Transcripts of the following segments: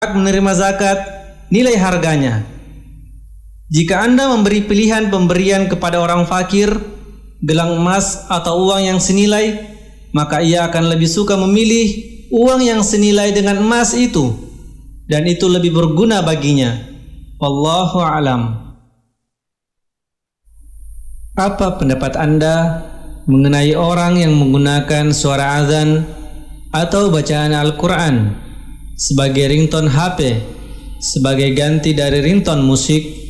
menerima zakat, nilai harganya. Jika Anda memberi pilihan pemberian kepada orang fakir, gelang emas atau uang yang senilai, maka ia akan lebih suka memilih uang yang senilai dengan emas itu, dan itu lebih berguna baginya. Wallahu a'lam. Apa pendapat Anda mengenai orang yang menggunakan suara azan atau bacaan Al-Quran sebagai ringtone HP sebagai ganti dari ringtone musik?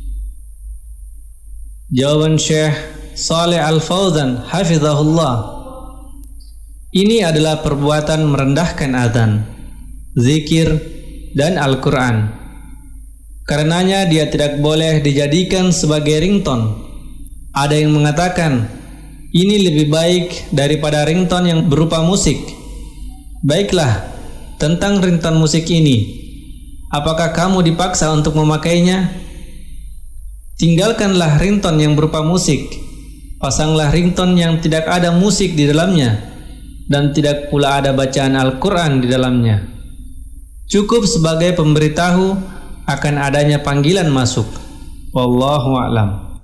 Jawaban Syekh Shalih Al-Fauzan hafizahullah, ini adalah perbuatan merendahkan azan, zikir, dan Al-Quran. Karenanya dia tidak boleh dijadikan sebagai ringtone. Ada yang mengatakan ini lebih baik daripada ringtone yang berupa musik. Baiklah, tentang ringtone musik ini, apakah kamu dipaksa untuk memakainya? Tinggalkanlah ringtone yang berupa musik. Pasanglah ringtone yang tidak ada musik di dalamnya dan tidak pula ada bacaan Al-Quran di dalamnya. Cukup sebagai pemberitahu akan adanya panggilan masuk. Wallahu a'lam.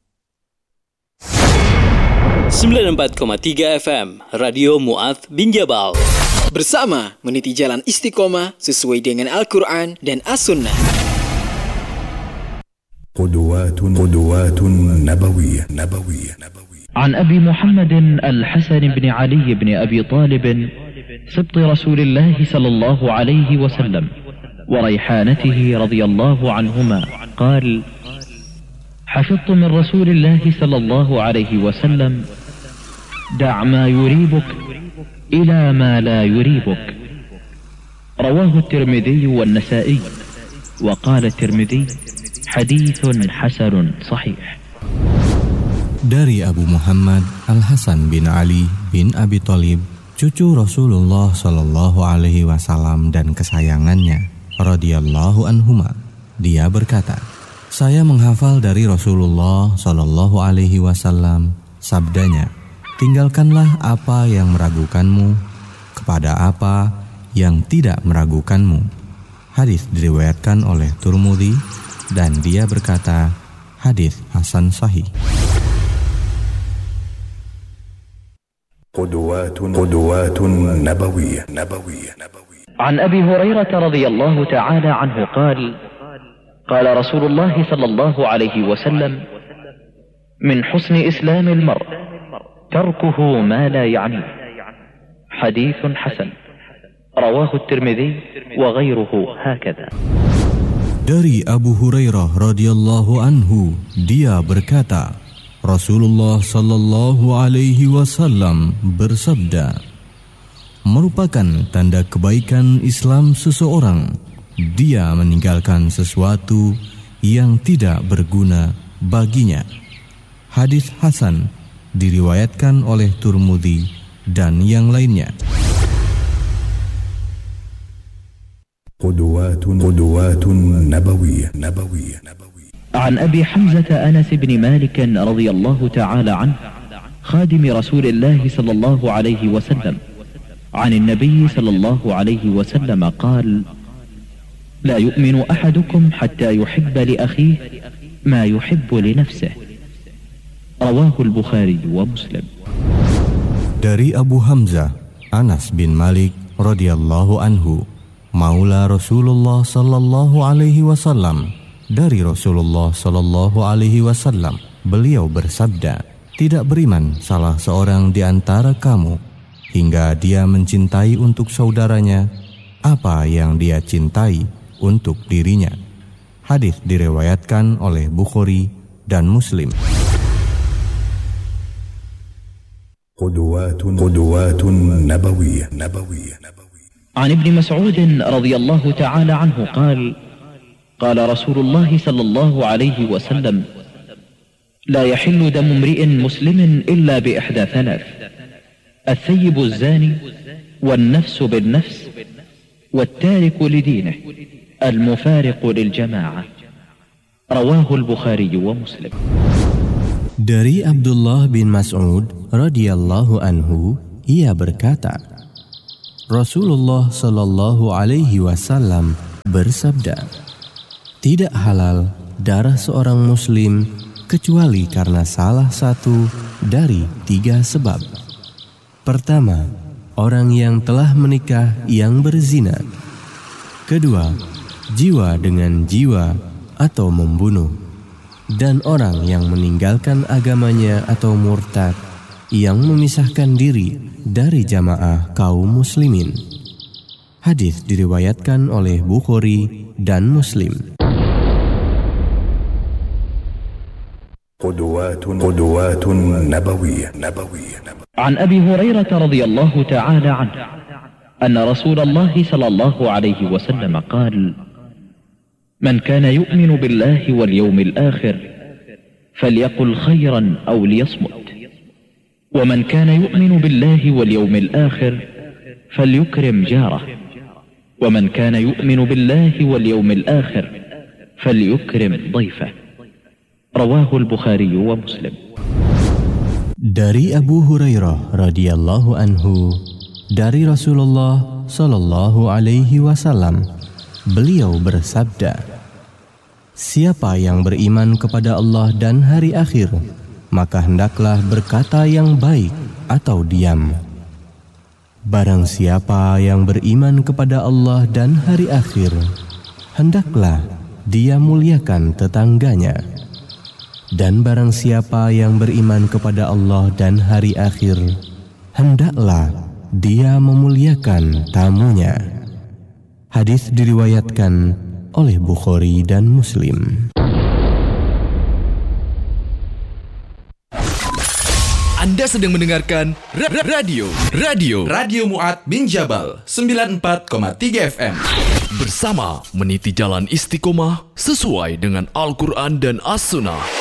94,3 FM Radio Mu'adz bin Jabal. Bersama meniti jalan istiqomah sesuai dengan Al-Quran dan As-Sunnah. قدوات نبوية. عن أبي محمد الحسن بن علي بن أبي طالب سبط رسول الله صلى الله عليه وسلم وريحانته رضي الله عنهما قال: حفظت من رسول الله صلى الله عليه وسلم: دع ما يريبك إلى ما لا يريبك. رواه الترمذي والنسائي، وقال الترمذي: حديث حسن صحيح. Dari Abu Muhammad Al-Hasan bin Ali bin Abi Thalib, cucu Rasulullah Shallallahu Alaihi Wasallam dan kesayangannya, radhiyallahu anhuma, dia berkata, saya menghafal dari Rasulullah Shallallahu Alaihi Wasallam sabdanya, tinggalkanlah apa yang meragukanmu kepada apa yang tidak meragukanmu. Hadis diriwayatkan oleh Tirmidzi dan dia berkata, hadis hasan sahih. قدوات نبوية. عن أبي هريرة رضي الله تعالى عنه قال: قال رسول الله صلى الله عليه وسلم: من حسن إسلام المرء تركه ما لا يعنيه. حديث حسن. رواه الترمذي وغيره هكذا. Dari Abu Hurairah radhiyallahu anhu, dia berkata, Rasulullah sallallahu alaihi wasallam bersabda, merupakan tanda kebaikan Islam seseorang, dia meninggalkan sesuatu yang tidak berguna baginya. Hadis hasan diriwayatkan oleh Tirmidzi dan yang lainnya. قدوات نبوية. عن أبي حمزة أنس بن مالك رضي الله تعالى عنه خادم رسول الله صلى الله عليه وسلم عن النبي صلى الله عليه وسلم قال: لا يؤمن أحدكم حتى يحب لأخيه ما يحب لنفسه. رواه البخاري ومسلم. Dari Abu Hamzah Anas bin Malik radhiyallahu anhu, maula Rasulullah sallallahu alaihi wasallam, dari Rasulullah sallallahu alaihi wasallam, beliau bersabda, tidak beriman salah seorang di antara kamu hingga dia mencintai untuk saudaranya apa yang dia cintai untuk dirinya. Hadis diriwayatkan oleh Bukhari dan Muslim. قدوات نبوية. عن ابن مسعود رضي الله تعالى عنه قال: قال رسول الله صلى الله عليه وسلم: لا يحل دم امرئ مسلم إلا بإحدى ثلاث: الثيب الزاني، والنفس بالنفس، والتارك لدينه، المفارق للجماعة. رواه البخاري ومسلم. Dari Abdullah bin Mas'ud radhiyallahu anhu, ia berkata, Rasulullah sallallahu alaihi wasallam bersabda, "Tidak halal darah seorang muslim kecuali karena salah satu dari 3 sebab. Pertama, orang yang telah menikah yang berzina. Kedua, jiwa dengan jiwa atau membunuh. Dan orang yang meninggalkan agamanya atau murtad yang memisahkan diri dari jamaah kaum muslimin." Hadis diriwayatkan oleh Bukhari dan Muslim. قدوات نبوية. عن أبي هريرة رضي الله تعالى عنه أن رسول الله صلى الله عليه وسلم قال: من كان يؤمن بالله واليوم الآخر فليقل خيرا أو ليصمت، ومن كان يؤمن بالله واليوم الآخر فليكرم جاره، ومن كان يؤمن بالله واليوم الآخر فليكرم ضيفه. رواه البخاري ومسلم. Dari Abu Hurairah radhiyallahu anhu, dari Rasulullah sallallahu alaihi wasallam, beliau bersabda, "Siapa yang beriman kepada Allah dan hari akhir, maka hendaklah berkata yang baik atau diam. Barang siapa yang beriman kepada Allah dan hari akhir, hendaklah dia muliakan tetangganya. Dan barang siapa yang beriman kepada Allah dan hari akhir, hendaklah dia memuliakan tamunya." Hadis diriwayatkan oleh Bukhari dan Muslim. Anda sedang mendengarkan Radio Mu'adz bin Jabal 94,3 FM. Bersama meniti jalan istiqomah sesuai dengan Al-Quran dan As-Sunnah.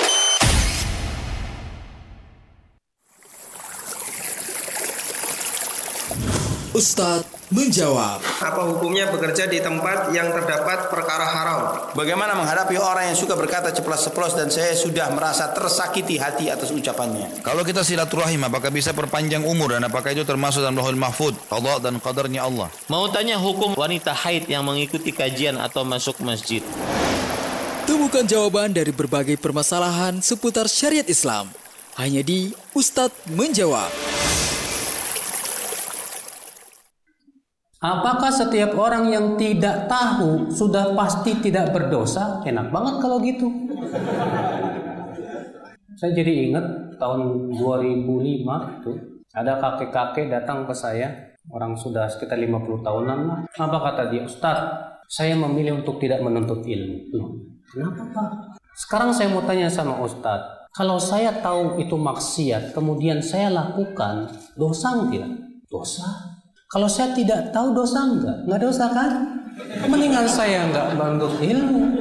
Ustadz menjawab. Apa hukumnya bekerja di tempat yang terdapat perkara haram? Bagaimana menghadapi orang yang suka berkata ceplas-ceplos dan saya sudah merasa tersakiti hati atas ucapannya? Kalau kita silaturahim, apakah bisa perpanjang umur dan apakah itu termasuk dalam Lauhul Mahfuz, qada dan qadarnya Allah? Mau tanya hukum wanita haid yang mengikuti kajian atau masuk masjid? Temukan jawaban dari berbagai permasalahan seputar syariat Islam hanya di Ustadz menjawab. Apakah setiap orang yang tidak tahu sudah pasti tidak berdosa? Enak banget kalau gitu. Saya jadi ingat tahun 2005 itu ada kakek-kakek datang ke saya, orang sudah sekitar 50 tahunan lah. Apa kata dia? "Ustadz, saya memilih untuk tidak menuntut ilmu." Loh, kenapa Pak? Sekarang saya mau tanya sama Ustadz, kalau saya tahu itu maksiat, kemudian saya lakukan, dosa enggak? Dosa. Kalau saya tidak tahu, dosa enggak? Enggak dosa kan? Mendingan saya enggak menuntut ilmu.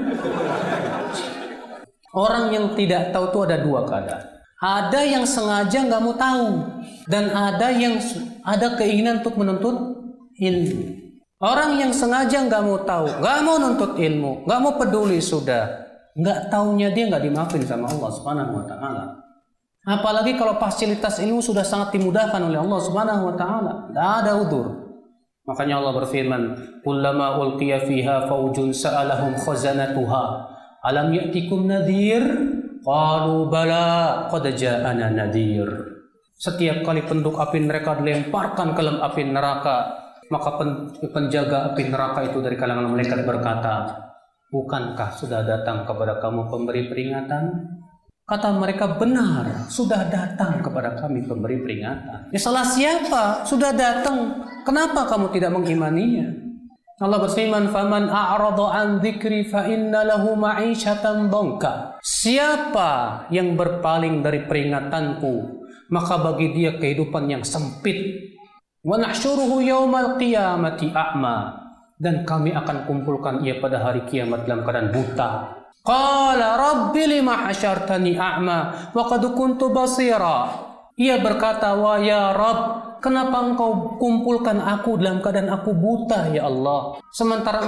Orang yang tidak tahu itu ada 2 keadaan. Ada yang sengaja enggak mau tahu, dan ada yang ada keinginan untuk menuntut ilmu. Orang yang sengaja enggak mau tahu, enggak mau nuntut ilmu, enggak mau peduli sudah, enggak taunya dia enggak dimaafin sama Allah Subhanahu wa taala. Apalagi kalau fasilitas ilmu sudah sangat dimudahkan oleh Allah Subhanahu wa taala, tidak ada udzur. Makanya Allah berfirman, "Kullama ulqiya fiha faujun sa'alahum khazanatuha, alam ya'tikum nadhir? Qalu bala, qad ja'ana nadhir." Setiap kali penduduk api neraka dilemparkan ke dalam api neraka, maka penjaga api neraka itu dari kalangan malaikat berkata, "Bukankah sudah datang kepada kamu pemberi peringatan?" Kata mereka, "Benar, sudah datang kepada kami pemberi peringatan." Ya salah siapa? Sudah datang. Kenapa kamu tidak mengimaninya? Allah berfirman, "Faman a'rada an dzikri fa inna lahu ma'isyatan dhanka." Siapa yang berpaling dari peringatanku, maka bagi dia kehidupan yang sempit. "Wa nahsyuruhu yaumal qiyamati a'ma." Dan kami akan kumpulkan ia pada hari kiamat dalam keadaan buta. Qala rabbi lima hasyartani a'ma wa qad kuntu basira. Ia berkata, "Wah ya Rabb, kenapa engkau kumpulkan aku dalam keadaan aku buta ya Allah? Sementara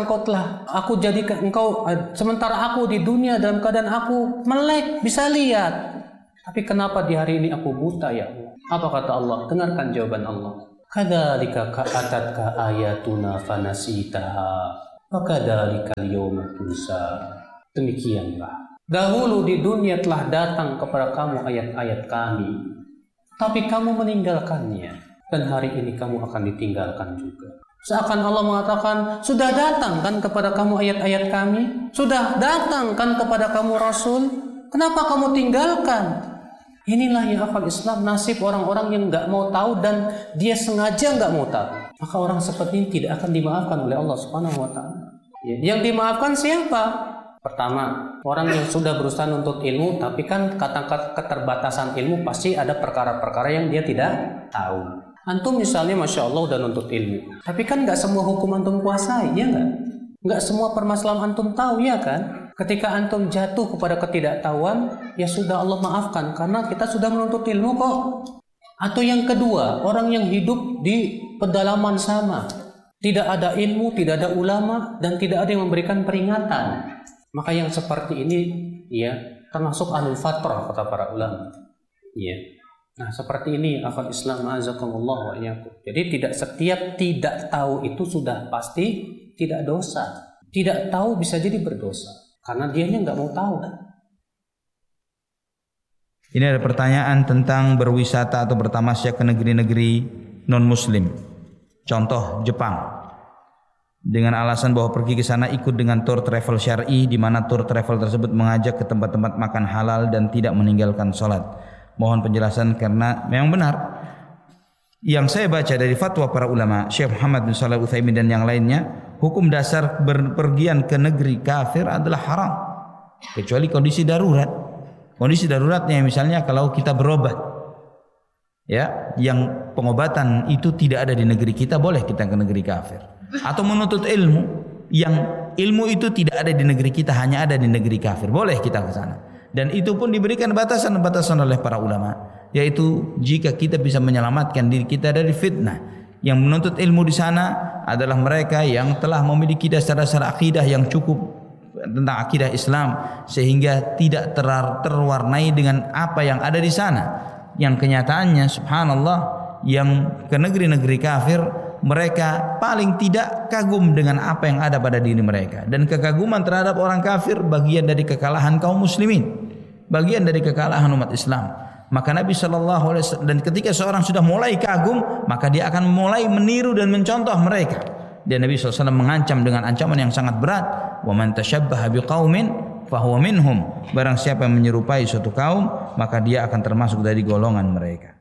sementara aku di dunia dalam keadaan aku melek, bisa lihat. Tapi kenapa di hari ini aku buta ya Allah?" Apa kata Allah? Dengarkan jawaban Allah. "Kadzalika atatka ayatuna fanasitaha." Fakadzalikal yauma tunsa. Demikianlah. Dahulu di dunia telah datang kepada kamu ayat-ayat kami, tapi kamu meninggalkannya, dan hari ini kamu akan ditinggalkan juga. Seakan Allah mengatakan, sudah datang kan kepada kamu ayat-ayat kami, sudah datang kan kepada kamu Rasul, kenapa kamu tinggalkan? Inilah yang akal Islam, nasib orang-orang yang nggak mau tahu dan dia sengaja nggak mau tahu. Maka orang seperti ini tidak akan dimaafkan oleh Allah Subhanahu Wa Taala. Yang dimaafkan siapa? Pertama, orang yang sudah berusaha nuntut ilmu, tapi kan kata keterbatasan ilmu pasti ada perkara-perkara yang dia tidak tahu. Antum misalnya Masya Allah udah nuntut ilmu, tapi kan nggak semua hukum antum kuasai, ya nggak? Nggak semua permasalahan antum tahu, ya kan? Ketika antum jatuh kepada ketidaktahuan, ya sudah Allah maafkan, karena kita sudah menuntut ilmu kok. Atau yang kedua, orang yang hidup di pedalaman sana, tidak ada ilmu, tidak ada ulama, dan tidak ada yang memberikan peringatan. Maka yang seperti ini, ya termasuk ahlul fatrah kata para ulama. Ya. Nah seperti ini akal Islam azakumullah wa iyyakum. Jadi tidak setiap tidak tahu itu sudah pasti tidak dosa. Tidak tahu bisa jadi berdosa karena dianya nggak mau tahu. Ini ada pertanyaan tentang berwisata atau bertamasya ke negeri-negeri non-muslim. Contoh Jepang. Dengan alasan bahwa pergi ke sana ikut dengan tour travel syar'i, di mana tour travel tersebut mengajak ke tempat-tempat makan halal dan tidak meninggalkan sholat. Mohon penjelasan karena memang benar. Yang saya baca dari fatwa para ulama, Syekh Muhammad bin Shalih Al-Utsaimin dan yang lainnya, hukum dasar berpergian ke negeri kafir adalah haram, kecuali kondisi darurat. Kondisi daruratnya misalnya kalau kita berobat, ya, yang pengobatan itu tidak ada di negeri kita, boleh kita ke negeri kafir. Atau menuntut ilmu, yang ilmu itu tidak ada di negeri kita, hanya ada di negeri kafir, boleh kita ke sana. Dan itu pun diberikan batasan-batasan oleh para ulama, yaitu jika kita bisa menyelamatkan diri kita dari fitnah. Yang menuntut ilmu di sana adalah mereka yang telah memiliki dasar-dasar akidah yang cukup tentang akidah Islam, sehingga tidak terwarnai dengan apa yang ada di sana. Yang kenyataannya subhanallah, yang ke negeri-negeri kafir, mereka paling tidak kagum dengan apa yang ada pada diri mereka, dan kekaguman terhadap orang kafir bagian dari kekalahan kaum muslimin, bagian dari kekalahan umat Islam. Maka Nabi SAW, dan ketika seorang sudah mulai kagum, maka dia akan mulai meniru dan mencontoh mereka. Dan Nabi SAW mengancam dengan ancaman yang sangat berat, wa man tashabbaha biqaumin fahuwa minhum. Barang siapa yang menyerupai suatu kaum, maka dia akan termasuk dari golongan mereka.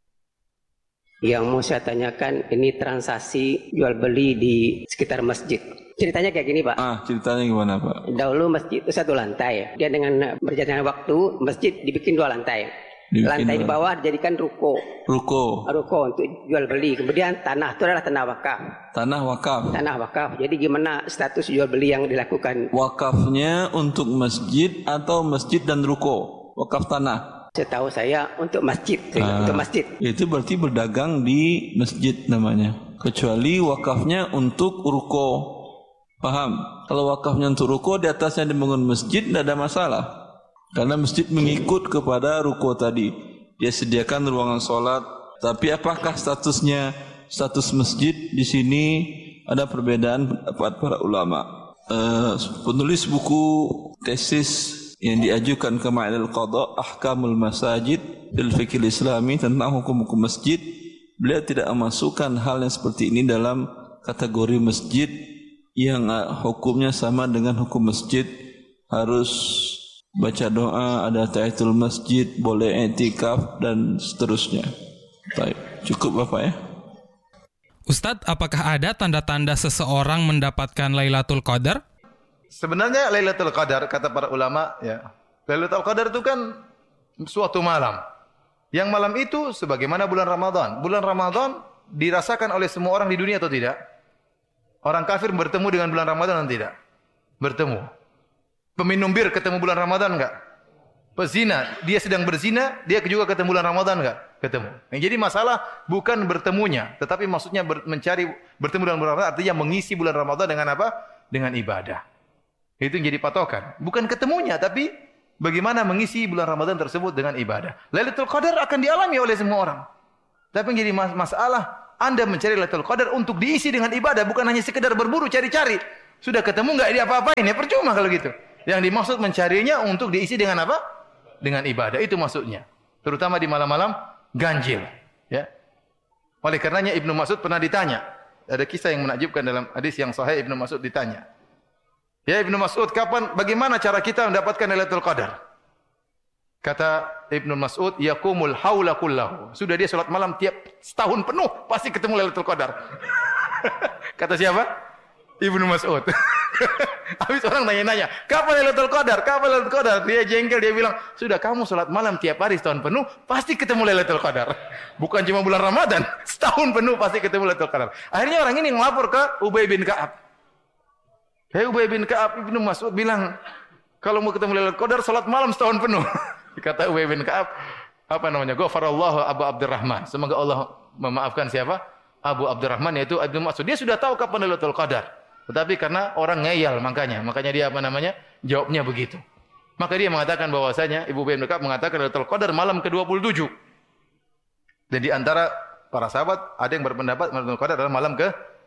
Yang mau saya tanyakan, ini transaksi jual beli di sekitar masjid. Ceritanya kayak gini Pak. Ceritanya gimana Pak? Dahulu masjid itu 1 lantai. Dia dengan berjalannya waktu, masjid dibikin 2 lantai. Lantai di bawah dijadikan ruko. Ruko untuk jual beli. Kemudian tanah itu adalah tanah wakaf. Tanah wakaf. Jadi gimana status jual beli yang dilakukan? Wakafnya untuk masjid atau masjid dan ruko? Wakaf tanah. Setahu saya untuk masjid. Untuk masjid. Itu berarti berdagang di masjid namanya. Kecuali wakafnya untuk ruko. Paham? Kalau wakafnya untuk ruko, di atasnya dibangun masjid, tidak ada masalah. Karena masjid mengikut kepada ruko tadi. Dia sediakan ruangan sholat. Tapi apakah statusnya status masjid? Di sini ada perbedaan pendapat para ulama. Penulis buku tesis yang diajukan ke Ma'ilil Qadha, Ahkamul Masajid fil Fiqh Islami, tentang hukum-hukum masjid, beliau tidak memasukkan hal yang seperti ini dalam kategori masjid yang hukumnya sama dengan hukum masjid. Harus baca doa, ada tahiyatul masjid, boleh i'tikaf dan seterusnya. Baik, cukup Bapak ya. Ustadz, apakah ada tanda-tanda seseorang mendapatkan Lailatul Qadar? Sebenarnya Lailatul Qadar, kata para ulama, ya, Lailatul Qadar itu kan suatu malam. Yang malam itu sebagaimana bulan Ramadan. Bulan Ramadan dirasakan oleh semua orang di dunia atau tidak? Orang kafir bertemu dengan bulan Ramadan atau tidak? Bertemu. Peminum bir ketemu bulan Ramadan enggak? Pezina, dia sedang berzina, dia juga ketemu bulan Ramadan enggak? Ketemu. Jadi masalah bukan bertemunya, tetapi maksudnya mencari bertemu dengan bulan Ramadan, artinya mengisi bulan Ramadan dengan apa? Dengan ibadah. Itu yang jadi patokan. Bukan ketemunya, tapi bagaimana mengisi bulan Ramadan tersebut dengan ibadah. Lailatul Qadar akan dialami oleh semua orang. Tapi yang jadi masalah, Anda mencari Lailatul Qadar untuk diisi dengan ibadah, bukan hanya sekedar berburu cari-cari. Sudah ketemu nggak diapa-apain, ya percuma kalau gitu. Yang dimaksud mencarinya untuk diisi dengan apa? Dengan ibadah, itu maksudnya. Terutama di malam-malam ganjil. Ya. Oleh karenanya Ibnu Mas'ud pernah ditanya. Ada kisah yang menakjubkan dalam hadis yang sahih. Ibnu Mas'ud ditanya, ya Ibnu Mas'ud, bagaimana cara kita mendapatkan Lailatul Qadar? Kata Ibnu Mas'ud, yaqumul haula kullahu. Sudah dia salat malam tiap setahun penuh pasti ketemu Lailatul Qadar. Kata siapa? Ibnu Mas'ud. Habis orang nanya-nanya, kapan Lailatul Qadar? Kapan Lailatul Qadar? Dia jengkel, dia bilang, sudah kamu salat malam tiap hari setahun penuh pasti ketemu Lailatul Qadar. Bukan cuma bulan Ramadan, setahun penuh pasti ketemu Lailatul Qadar. Akhirnya orang ini ngelapor ke Ubay bin Ka'ab. Hey Ubay bin Ka'ab, Ibnu Mas'ud bilang, kalau mau ketemu Lailatul Qadar salat malam setahun penuh. Kata Ubay bin Ka'ab, Ghafarallahu Abu Abdurrahman. Semoga Allah memaafkan siapa? Abu Abdurrahman, yaitu Ibnu Mas'ud. Dia sudah tahu kapan Lailatul Qadar. Tetapi karena orang ngeyel makanya dia jawabnya begitu. Maka dia mengatakan bahwasanya Ibu bin Ka'ab mengatakan Lailatul Qadar malam ke-27. Dan di antara para sahabat ada yang berpendapat Lailatul Qadar adalah malam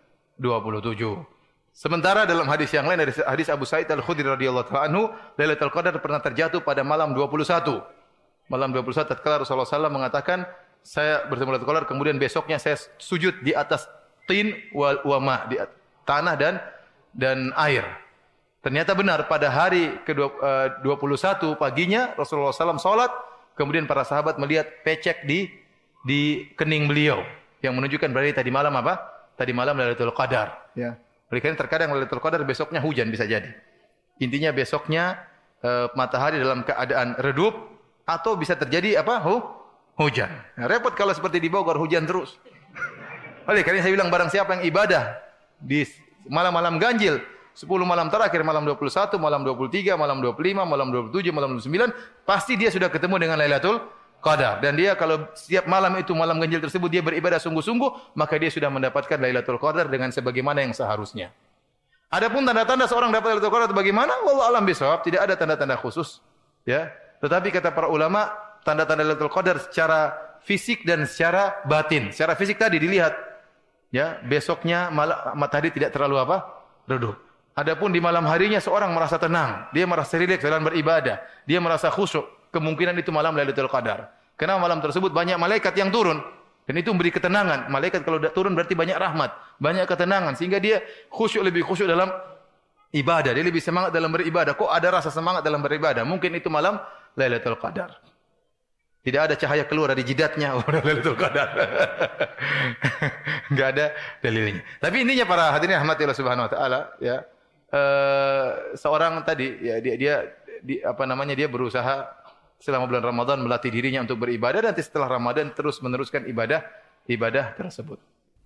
ke-27. Sementara dalam hadis yang lain, dari hadis Abu Sa'id Al-Khudri radhiyallahu anhu, Lailatul Qadar pernah terjatuh pada malam 21. Malam 21 tatkala Rasulullah SAW mengatakan, saya bertemu Lailatul Qadar, kemudian besoknya saya sujud di atas tin wal ma, di tanah dan air. Ternyata benar, pada hari ke-21 paginya Rasulullah SAW salat, kemudian para sahabat melihat pecek di kening beliau yang menunjukkan berarti tadi malam apa? Tadi malam Lailatul Qadar, ya. Oleh karena terkadang Lailatul Qadar besoknya hujan bisa jadi. Intinya besoknya matahari dalam keadaan redup atau bisa terjadi apa? Hujan. Nah, repot kalau seperti di Bogor hujan terus. Oleh karena saya bilang barang siapa yang ibadah di malam-malam ganjil, 10 malam terakhir, malam 21, malam 23, malam 25, malam 27, malam 29, pasti dia sudah ketemu dengan Lailatul Qadar. Dan dia kalau setiap malam itu, malam ganjil tersebut, dia beribadah sungguh-sungguh, maka dia sudah mendapatkan Lailatul Qadar dengan sebagaimana yang seharusnya. Adapun tanda-tanda seorang dapat Lailatul Qadar bagaimana? Wallahu a'lam bishawab, tidak ada tanda-tanda khusus, ya. Tetapi kata para ulama, tanda-tanda Lailatul Qadar secara fisik dan secara batin. Secara fisik tadi dilihat, ya, besoknya matahari tidak terlalu redup. Adapun di malam harinya seorang merasa tenang, dia merasa rileks dalam beribadah, dia merasa khusyuk. Kemungkinan itu malam Lailatul Qadar. Karena malam tersebut banyak malaikat yang turun. Dan itu memberi ketenangan. Malaikat kalau turun berarti banyak rahmat, banyak ketenangan. Sehingga dia lebih khusyuk dalam ibadah. Dia lebih semangat dalam beribadah. Kok ada rasa semangat dalam beribadah? Mungkin itu malam Lailatul Qadar. Tidak ada cahaya keluar dari jidatnya. Lailatul Qadar. Enggak ada dalilnya. Tapi intinya para hadirin rahmatillah subhanahu wa ta'ala, ya. Seorang tadi, ya, dia berusaha selama bulan Ramadan melatih dirinya untuk beribadah, dan setelah Ramadan terus meneruskan ibadah tersebut.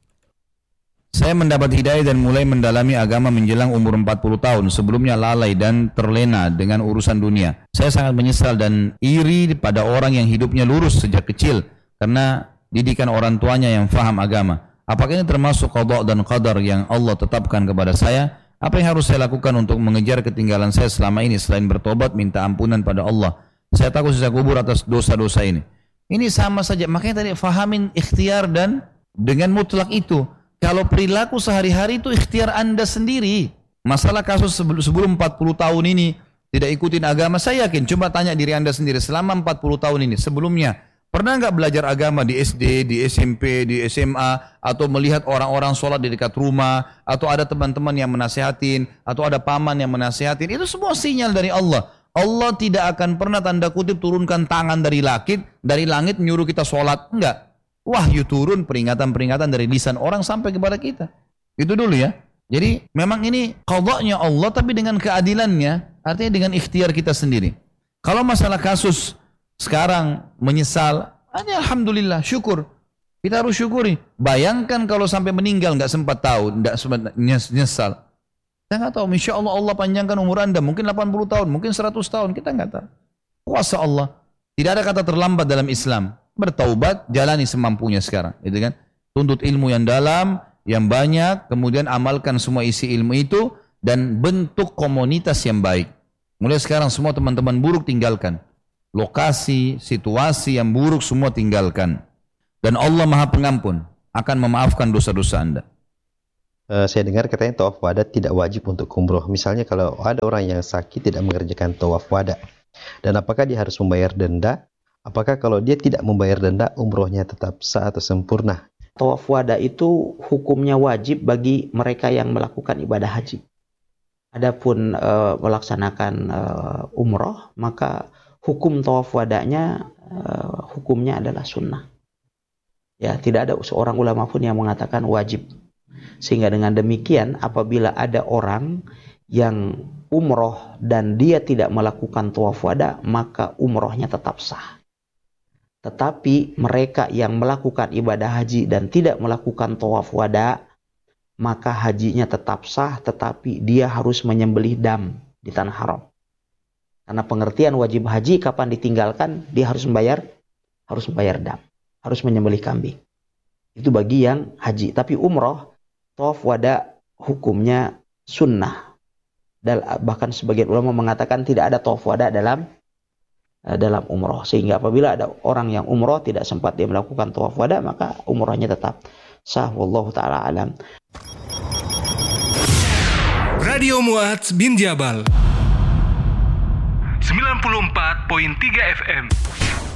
Saya mendapat hidayah dan mulai mendalami agama menjelang umur 40 tahun. Sebelumnya lalai dan terlena dengan urusan dunia. Saya sangat menyesal dan iri pada orang yang hidupnya lurus sejak kecil karena didikan orang tuanya yang faham agama. Apakah ini termasuk qada dan qadar yang Allah tetapkan kepada saya? Apa yang harus saya lakukan untuk mengejar ketinggalan saya selama ini selain bertobat minta ampunan pada Allah? Saya takut siksa kubur atas dosa-dosa ini. Ini sama saja. Makanya tadi fahamin ikhtiar dan dengan mutlak itu. Kalau perilaku sehari-hari itu ikhtiar Anda sendiri. Masalah kasus sebelum 40 tahun ini tidak ikutin agama, saya yakin. Coba tanya diri Anda sendiri selama 40 tahun ini. Sebelumnya, pernah nggak belajar agama di SD, di SMP, di SMA, atau melihat orang-orang sholat di dekat rumah, atau ada teman-teman yang menasihatin, atau ada paman yang menasihatin? Itu semua sinyal dari Allah. Allah tidak akan pernah tanda kutip turunkan tangan dari langit menyuruh kita sholat. Enggak. Wahyu turun, peringatan-peringatan dari lisan orang sampai kepada kita. Itu dulu ya. Jadi memang ini qadanya Allah tapi dengan keadilannya, artinya dengan ikhtiar kita sendiri. Kalau masalah kasus sekarang menyesal, alhamdulillah, syukur. Kita harus syukuri. Bayangkan kalau sampai meninggal nggak sempat tahu, nggak sempat nyesal. Kita nggak tahu, insya Allah Allah panjangkan umur Anda, mungkin 80 tahun, mungkin 100 tahun, kita nggak tahu. Kuasa Allah. Tidak ada kata terlambat dalam Islam. Bertaubat, jalani semampunya sekarang, gitu kan? Tuntut ilmu yang dalam, yang banyak, kemudian amalkan semua isi ilmu itu dan bentuk komunitas yang baik. Mulai sekarang semua teman-teman buruk tinggalkan. Lokasi, situasi yang buruk semua tinggalkan. Dan Allah Maha Pengampun, akan memaafkan dosa-dosa Anda. saya dengar katanya tawaf wada tidak wajib untuk umroh. Misalnya kalau ada orang yang sakit tidak mengerjakan tawaf wada, dan apakah dia harus membayar denda? Apakah kalau dia tidak membayar denda, umrohnya tetap sah atau sempurna? Tawaf wada itu hukumnya wajib bagi mereka yang melakukan ibadah haji. Adapun melaksanakan umroh, maka hukum tawaf wadanya hukumnya adalah sunnah. Ya, tidak ada seorang ulama pun yang mengatakan wajib. Sehingga dengan demikian, apabila ada orang yang umroh dan dia tidak melakukan tawaf wada, maka umrohnya tetap sah. Tetapi mereka yang melakukan ibadah haji dan tidak melakukan tawaf wada, maka hajinya tetap sah, tetapi dia harus menyembelih dam di tanah haram. Karena pengertian wajib haji kapan ditinggalkan, dia harus membayar dam, harus menyembelih kambing. Itu bagi yang haji. Tapi umroh, tawaf wada hukumnya sunnah. Dan bahkan sebagian ulama mengatakan tidak ada tawaf wada dalam umroh. Sehingga apabila ada orang yang umroh tidak sempat dia melakukan tawaf wada, maka umrohnya tetap sah. Wallahu ta'ala alam. Radio Mu'adz bin Jabal 94.3 FM.